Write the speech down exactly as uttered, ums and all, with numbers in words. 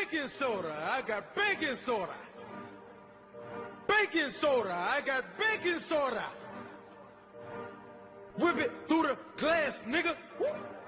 baking soda. I got baking soda. Baking soda. I got baking soda. Whip it through the glass, nigga. Woo.